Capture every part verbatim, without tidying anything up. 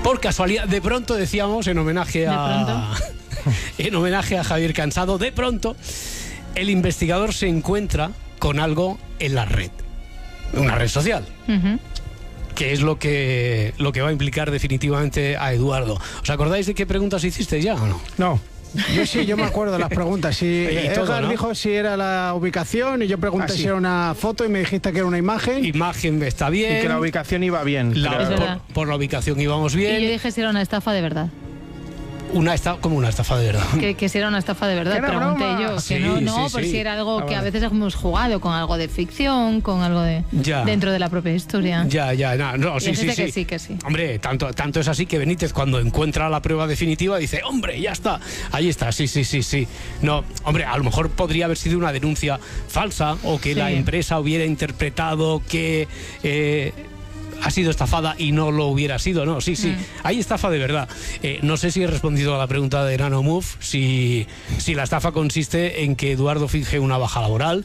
por casualidad, de pronto decíamos, en homenaje a en homenaje a Javier Cansado, de pronto el investigador se encuentra con algo en la red, una red social. Uh-huh. Que es lo que, lo que va a implicar definitivamente a Eduardo. ¿Os acordáis de qué preguntas hiciste ya o no? No. Yo sí, yo me acuerdo de las preguntas. Si Edgar, ¿no?, dijo si era la ubicación y yo pregunté ah, sí. si era una foto y me dijiste que era una imagen. Imagen está bien. Y que la ubicación iba bien. La, por, por la ubicación íbamos bien. Y yo dije si era una estafa de verdad. Una estafa, como una estafa de verdad. Que, que si era una estafa de verdad, pregunté broma? yo. Que sí, no, no, sí, por sí. si era algo ah, que a veces hemos jugado con algo de ficción, con algo de ya. dentro de la propia historia. Ya, ya, no, no sí, sí, sí. Que sí, que sí. Hombre, tanto, tanto es así que Benítez, cuando encuentra la prueba definitiva, dice, hombre, ya está, ahí está, sí, sí, sí, sí. No, hombre, a lo mejor podría haber sido una denuncia falsa o que sí. la empresa hubiera interpretado que... Eh, ha sido estafada y no lo hubiera sido, no, sí, sí, mm. hay estafa de verdad. Eh, no sé si he respondido a la pregunta de Nano Move, si, si la estafa consiste en que Eduardo finge una baja laboral.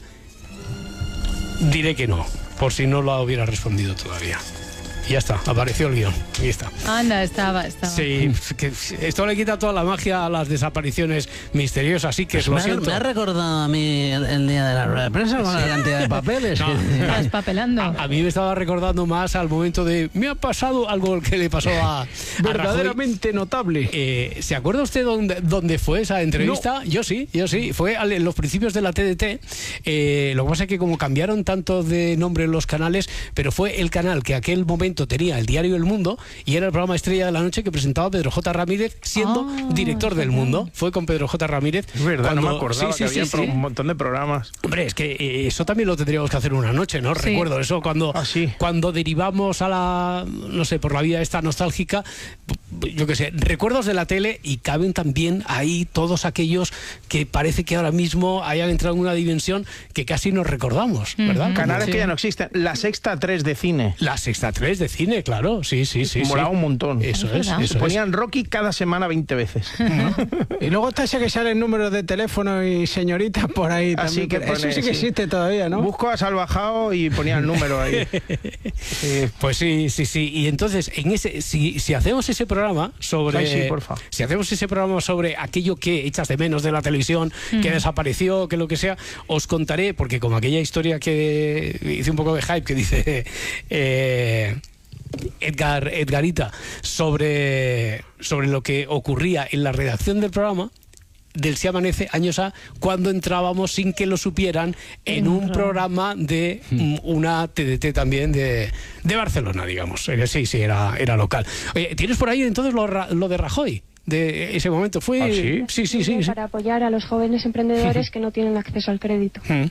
Diré que no, por si no lo hubiera respondido todavía. Y ya está, apareció el guión. Ahí está. Anda, estaba, estaba. Sí, que esto le quita toda la magia a las desapariciones misteriosas, así que pues lo me, siento. Me ha recordado a mí el, el día de la rueda de prensa con la cantidad de papeles. No, que... Estás papelando. A, a mí me estaba recordando más al momento de... Me ha pasado algo que le pasó a... a verdaderamente Rajoy. Notable. Eh, ¿Se acuerda usted dónde, dónde fue esa entrevista? No. Yo sí, yo sí. Fue en los principios de la T D T. Eh, lo que pasa es que como cambiaron tanto de nombre los canales, pero fue el canal que aquel momento tenía el diario El Mundo y era el programa estrella de la noche que presentaba Pedro J. Ramírez siendo oh, director del Mundo. Fue con Pedro J. Ramírez. Es verdad, cuando... no me acordaba sí, sí, que sí, había sí. un montón de programas. Hombre, es que eh, eso también lo tendríamos que hacer una noche, ¿no? Sí. Recuerdo eso cuando, ah, sí. cuando derivamos a la, no sé, por la vida esta nostálgica, yo qué sé, recuerdos de la tele y caben también ahí todos aquellos que parece que ahora mismo hayan entrado en una dimensión que casi nos recordamos, ¿verdad? Mm-hmm. Canales sí. que ya no existen. La Sexta tres de cine. La Sexta tres de cine, claro, sí, sí, sí. Molaba sí. un montón. Eso es, eso Se ponían es. Rocky cada semana veinte veces. Y luego está ese que sale el número de teléfono y señoritas por ahí. Así que pone, eso sí que sí. existe todavía, ¿no? Busco a Salvajao y ponía el número ahí. Sí. Pues sí, sí, sí. Y entonces, en ese, si, si hacemos ese programa sobre... Ay, sí, porfa. Si hacemos ese programa sobre aquello que echas de menos de la televisión, mm. que desapareció, que lo que sea, os contaré, porque como aquella historia que hice un poco de hype, que dice... Eh, Edgar, Edgarita, sobre, sobre lo que ocurría en la redacción del programa del Si Amanece, años A, cuando entrábamos sin que lo supieran en un programa de mm. una T D T también de, de Barcelona, digamos. Sí, sí, era, era local. Oye, ¿tienes por ahí entonces lo, lo de Rajoy? De ese momento fue... ¿Ah, sí? Sí, sí, sí, sí. Para apoyar a los jóvenes emprendedores que no tienen acceso al crédito. Mm.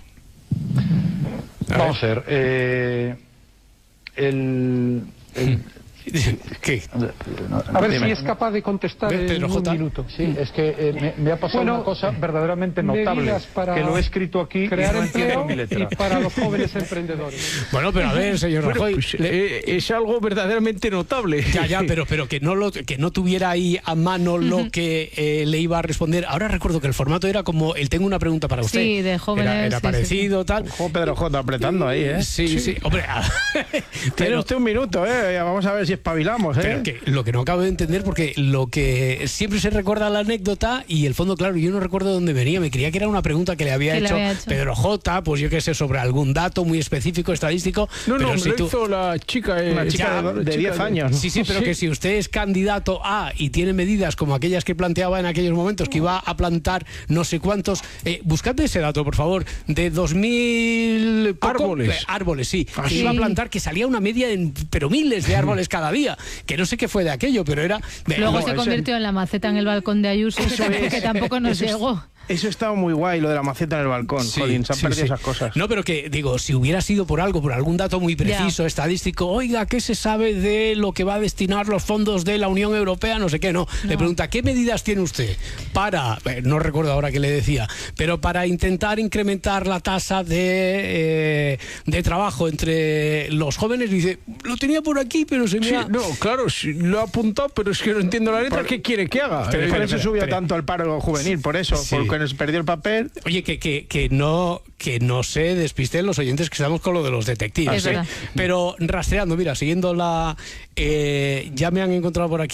A Vamos a ver, eh, el... el ¿Qué? A ver si es capaz de contestar en un J. minuto. Sí, es que eh, me, me ha pasado bueno, una cosa verdaderamente notable, que lo he escrito aquí crear y no empleo mi letra. Y para los jóvenes emprendedores. Bueno, pero a ver, señor Rajoy, bueno, pues, le... es algo verdaderamente notable. Ya, ya, pero, pero que no lo, que no tuviera ahí a mano lo que eh, le iba a responder. Ahora recuerdo que el formato era como el tengo una pregunta para usted. Sí, de jóvenes. Era, era sí, parecido, sí. tal. Ojo, Pedro J. apretando ahí, ¿eh? Sí, sí, sí. Hombre, pero... Tiene usted un minuto, ¿eh? Vamos a ver si espabilamos, ¿eh? Pero que lo que no acabo de entender, porque lo que siempre se recuerda la anécdota y el fondo, claro, yo no recuerdo dónde venía, me creía que era una pregunta que le había, hecho, le había hecho Pedro J, pues yo qué sé, sobre algún dato muy específico, estadístico. No, pero no, si lo tú... hizo la chica, eh, una chica ya, de, de diez años. ¿No? Sí, sí, pero sí. Que si usted es candidato A y tiene medidas como aquellas que planteaba en aquellos momentos, que iba a plantar no sé cuántos, eh, buscadme ese dato, por favor, de dos mil poco, árboles. Eh, árboles, sí, ¿Ah, que sí? iba a plantar, que salía una media en, pero miles de árboles cada día, que no sé qué fue de aquello, pero era... Luego no, se convirtió en la maceta en el balcón de Ayuso, que tampoco, que tampoco nos eso llegó. Es, eso estaba muy guay, lo de la maceta en el balcón. Sí, Jolín, se han sí, perdido sí. esas cosas. No, pero que, digo, si hubiera sido por algo, por algún dato muy preciso, ya. estadístico, oiga, ¿qué se sabe de lo que va a destinar los fondos de la Unión Europea? No sé qué, no. no. Le pregunta, ¿qué medidas tiene usted para, eh, no recuerdo ahora qué le decía, pero para intentar incrementar la tasa de, eh, de trabajo entre los jóvenes? Dice, lo tenía por aquí, pero se me sí, ha... No, claro, sí, lo ha apuntado, pero es que no entiendo la letra. Por... ¿Qué quiere que haga? Pero, por eso subió pero, tanto el paro juvenil, por eso, sí. porque nos perdió el papel. Oye, que, que, que no que no se despisten los oyentes que estamos con lo de los detectives, ¿eh? Pero rastreando, mira, siguiendo la... Eh, ya me han encontrado por aquí